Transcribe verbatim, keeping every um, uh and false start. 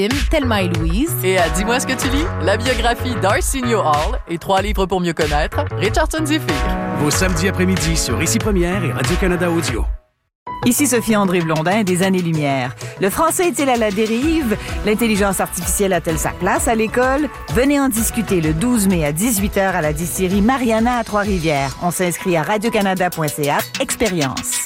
Thelma et Louise. Et à Dis-moi ce que tu lis, la biographie d'Arsenio Hall et trois livres pour mieux connaître Richardson Zephyr. Vos samedis après-midi sur Ici Première et Radio-Canada Audio. Ici Sophie-André Blondin des Années-Lumière. Le français est-il à la dérive? L'intelligence artificielle a-t-elle sa place à l'école? Venez en discuter le douze mai à dix-huit heures à la distillerie Mariana à Trois-Rivières. On s'inscrit à radiocanada point c a. Expérience.